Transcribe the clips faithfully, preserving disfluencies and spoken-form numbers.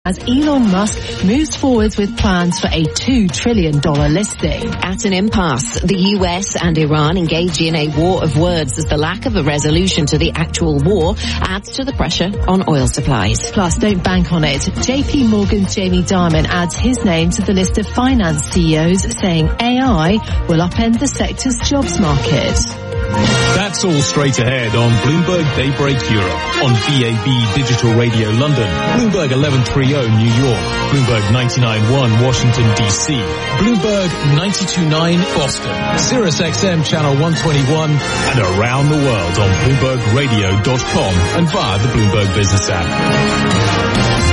as Elon Musk moves forwards with plans for a two trillion dollars listing. At an impasse, the U S and Iran engage in a war of words as the lack of a resolution to the actual war adds to the pressure on oil supplies. Plus, don't bank on it. J P Morgan's Jamie Dimon adds his name to the list of finance C E Os, saying A I will upend the sector's jobs market. That's all straight ahead on Bloomberg Daybreak Europe, on B A B Digital Radio London, Bloomberg eleven thirty New York, Bloomberg ninety-nine point one Washington D C, Bloomberg ninety-two point nine Boston, Sirius X M Channel one twenty-one, and around the world on Bloomberg Radio dot com and via the Bloomberg Business app.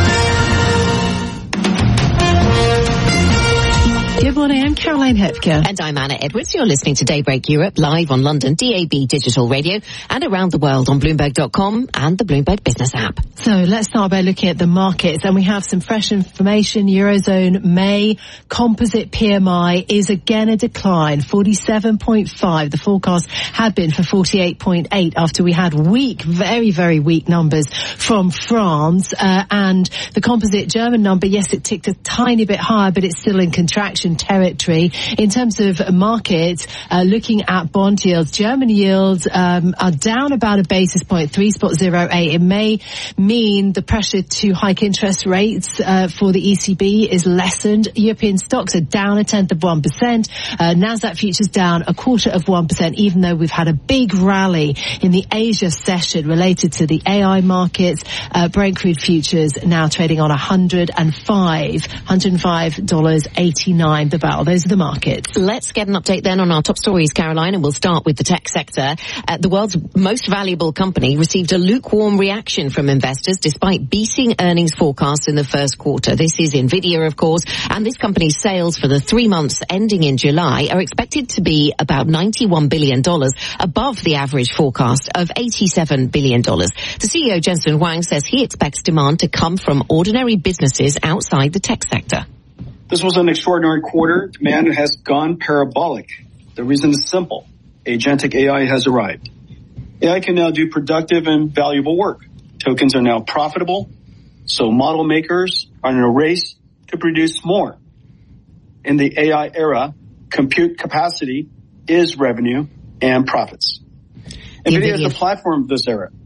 Good morning, I'm Caroline Hepker. And I'm Anna Edwards. You're listening to Daybreak Europe live on London D A B Digital Radio and around the world on Bloomberg dot com and the Bloomberg Business app. So let's start by looking at the markets, and we have some fresh information. Eurozone May composite P M I is again a decline, forty-seven point five. The forecast had been for forty-eight point eight after we had weak, very, very weak numbers from France. Uh, and the composite German number, yes, it ticked a tiny bit higher, but it's still in contraction territory. In terms of market, uh, looking at bond yields, German yields um, are down about a basis point, three point zero eight. It may mean the pressure to hike interest rates uh, for the E C B is lessened. European stocks are down a tenth of one percent. Uh, Nasdaq futures down a quarter of one percent, even though we've had a big rally in the Asia session related to the A I markets. Uh, Brent crude futures now trading on one hundred five, one hundred five dollars eighty-nine the barrel. Those are the markets. Let's get an update then on our top stories, Caroline, and we'll start with the tech sector. Uh, the world's most valuable company received a lukewarm reaction from investors despite beating earnings forecasts in the first quarter. This is Nvidia, of course, and this company's sales for the three months ending in July are expected to be about ninety-one billion dollars, above the average forecast of eighty-seven billion dollars. The C E O, Jensen Huang, says he expects demand to come from ordinary businesses outside the tech sector. This was an extraordinary quarter. Demand has gone parabolic. The reason is simple. Agentic A I has arrived. A I can now do productive and valuable work. Tokens are now profitable, so model makers are in a race to produce more. In the A I era, compute capacity is revenue and profits. NVIDIA is the platform of this era.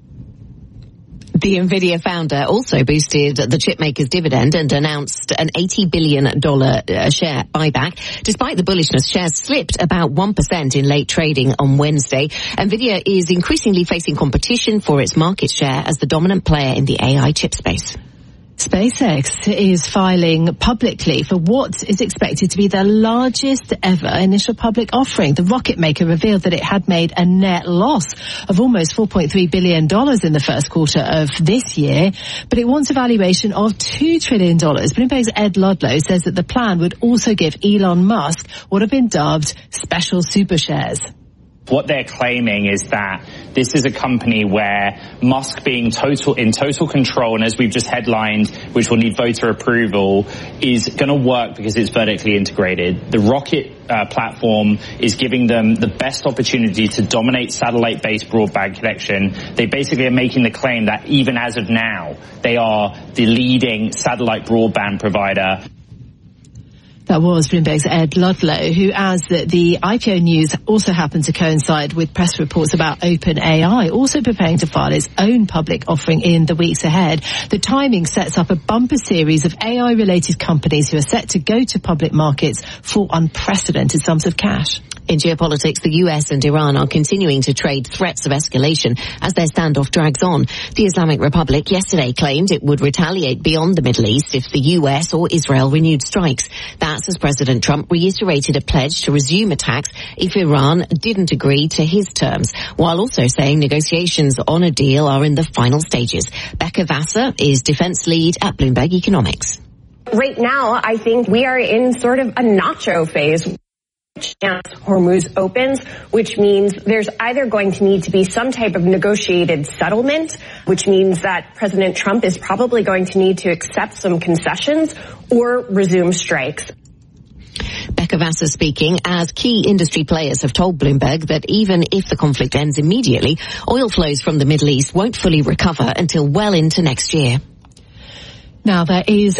The Nvidia founder also boosted the chipmaker's dividend and announced an eighty billion dollars share buyback. Despite the bullishness, shares slipped about one percent in late trading on Wednesday. Nvidia is increasingly facing competition for its market share as the dominant player in the A I chip space. SpaceX is filing publicly for what is expected to be the largest ever initial public offering. The rocket maker revealed that it had made a net loss of almost four point three billion dollars in the first quarter of this year, but it wants a valuation of two trillion dollars. Bloomberg's Ed Ludlow says that the plan would also give Elon Musk what have been dubbed special super shares. What they're claiming is that this is a company where Musk being total in total control, and as we've just headlined, which will need voter approval, is going to work because it's vertically integrated. The rocket uh, platform is giving them the best opportunity to dominate satellite-based broadband connection. They basically are making the claim that even as of now, they are the leading satellite broadband provider. That was Bloomberg's Ed Ludlow, who adds that the I P O news also happened to coincide with press reports about OpenAI also preparing to file its own public offering in the weeks ahead. The timing sets up a bumper series of A I-related companies who are set to go to public markets for unprecedented sums of cash. In geopolitics, the U S and Iran are continuing to trade threats of escalation as their standoff drags on. The Islamic Republic yesterday claimed it would retaliate beyond the Middle East if the U S or Israel renewed strikes. That's as President Trump reiterated a pledge to resume attacks if Iran didn't agree to his terms, while also saying negotiations on a deal are in the final stages. Becca Vassar is defense lead at Bloomberg Economics. Right now, I think we are in sort of a nacho phase. Hormuz opens, which means there's either going to need to be some type of negotiated settlement, which means that President Trump is probably going to need to accept some concessions or resume strikes. Becca Vassar speaking as key industry players have told Bloomberg that even if the conflict ends immediately, oil flows from the Middle East won't fully recover until well into next year. Now, there is